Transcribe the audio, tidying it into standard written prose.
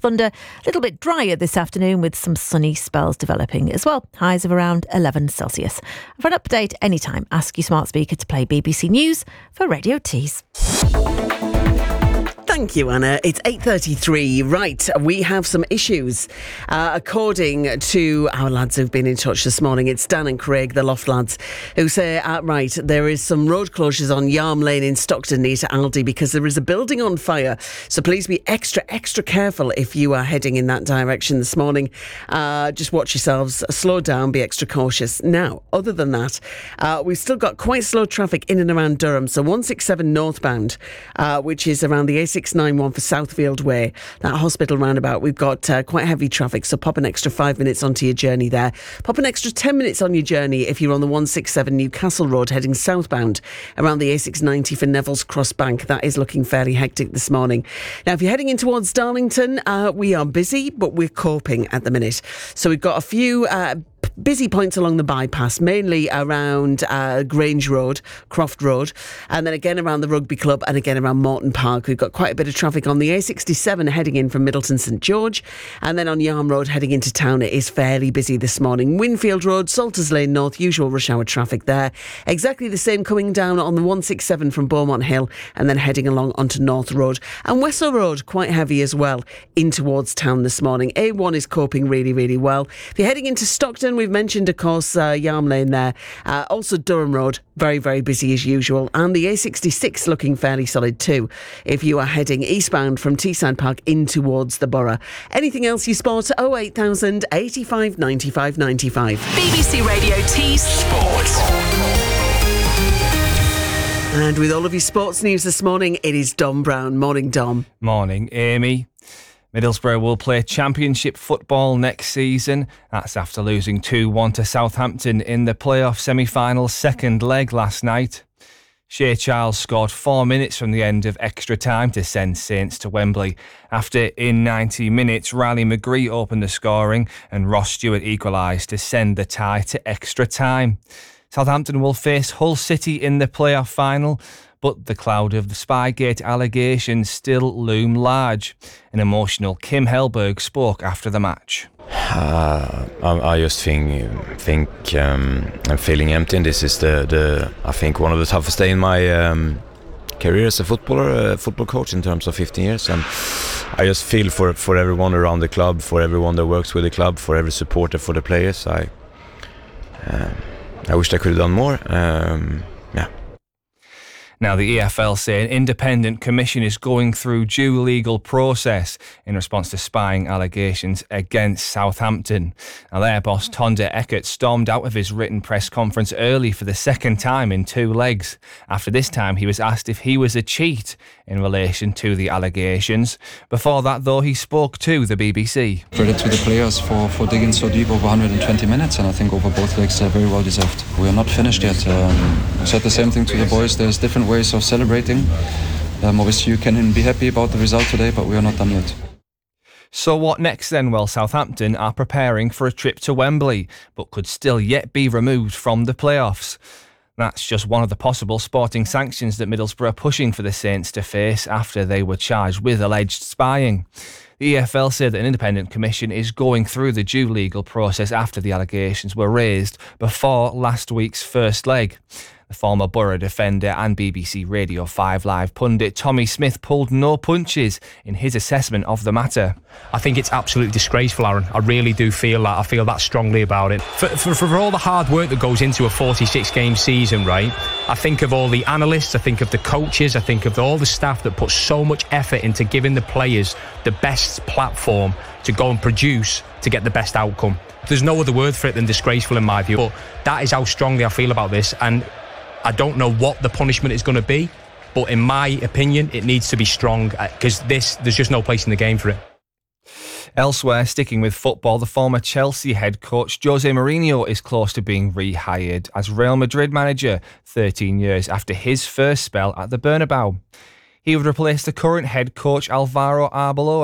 thunder. A little bit drier this afternoon with some sunny spells developing as well. Highs of around 11 Celsius. For an update anytime, ask your smart speaker to play BBC News for Radio Tees. Thank you, Anna. It's 8:33. Right, we have some issues. According to our lads who've been in touch this morning, it's Dan and Craig, the Loft lads, who say outright there is some road closures on Yarm Lane in Stockton near to Aldi because there is a building on fire. So please be extra careful if you are heading in that direction this morning. Just watch yourselves, slow down, be extra cautious. Now, other than that, we've still got quite slow traffic in and around Durham. So 167 northbound, which is around the A691 for Southfield Way, that hospital roundabout, we've got quite heavy traffic, so pop an extra 5 minutes onto your journey there. Pop an extra 10 minutes on your journey if you're on the 167 Newcastle Road heading southbound around the A690 for Neville's Cross Bank. That is looking fairly hectic this morning. Now, if you're heading in towards Darlington, we are busy, but we're coping at the minute. So we've got a few busy points along the bypass, mainly around Grange Road, Croft Road, and then again around the Rugby Club and again around Morton Park. We've got quite a bit of traffic on the A67 heading in from Middleton St George, and then on Yarm Road heading into town it is fairly busy this morning. Winfield Road, Salters Lane North, usual rush hour traffic there. Exactly the same coming down on the 167 from Beaumont Hill and then heading along onto North Road. And Wessel Road, quite heavy as well in towards town this morning. A1 is coping really, really well. If you're heading into Stockton, we've mentioned, of course, Yarm Lane there. Also Durham Road, very, very busy as usual. And the A66 looking fairly solid too, if you are heading eastbound from Teesside Park in towards the borough. Anything else you spot? 08000 85 95 95. BBC Radio Tees Sport. And with all of your sports news this morning, it is Dom Brown. Morning, Dom. Morning, Amy. Middlesbrough will play Championship football next season. That's after losing 2-1 to Southampton in the playoff semi-final second leg last night. Shea Charles scored 4 minutes from the end of extra time to send Saints to Wembley. After, in 90 minutes, Riley McGree opened the scoring and Ross Stewart equalised to send the tie to extra time. Southampton will face Hull City in the playoff final, but the cloud of the Spygate allegations still loom large. An emotional Kim Hellberg spoke after the match. I just think I'm feeling empty, and this is I think one of the toughest days in my career as a football coach in terms of 15 years, and I just feel for everyone around the club, for everyone that works with the club, for every supporter, for the players. I wish I could have done more. Now, the EFL say an independent commission is going through due legal process in response to spying allegations against Southampton. Now, their boss, Tonda Eckert, stormed out of his written press conference early for the second time in 2 legs. After this time, he was asked if he was a cheat in relation to the allegations. Before that, though, he spoke to the BBC. Credit to the players for digging so deep over 120 minutes, and I think over both legs they're very well deserved. We are not finished yet. I said the same thing to the boys. There's different ways of celebrating. Obviously you can be happy about the result today, but we are not done yet. So what next then? Well, Southampton are preparing for a trip to Wembley, but could still yet be removed from the playoffs. That's just one of the possible sporting sanctions that Middlesbrough are pushing for the Saints to face after they were charged with alleged spying. The EFL said that an independent commission is going through the due legal process after the allegations were raised before last week's first leg. The former Borough defender and BBC Radio 5 Live pundit Tommy Smith pulled no punches in his assessment of the matter. I think it's absolutely disgraceful, Aaron. I really do feel that. I feel that strongly about it. For all the hard work that goes into a 46-game season, right? I think of all the analysts, I think of the coaches, I think of all the staff that put so much effort into giving the players the best platform to go and produce to get the best outcome. There's no other word for it than disgraceful in my view. But that is how strongly I feel about this, and I don't know what the punishment is going to be, but in my opinion, it needs to be strong because there's just no place in the game for it. Elsewhere, sticking with football, the former Chelsea head coach Jose Mourinho is close to being rehired as Real Madrid manager 13 years after his first spell at the Bernabeu. He would replace the current head coach Alvaro Arbeloa